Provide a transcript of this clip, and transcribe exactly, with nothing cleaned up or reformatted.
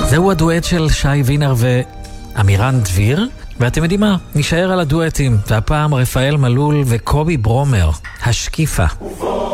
זהו הדואט של שי וינר ואמירן דביר, ואתם יודעים מה? נשאר על הדואטים, והפעם רפאל מלול וקובי ברומר, השקיפה.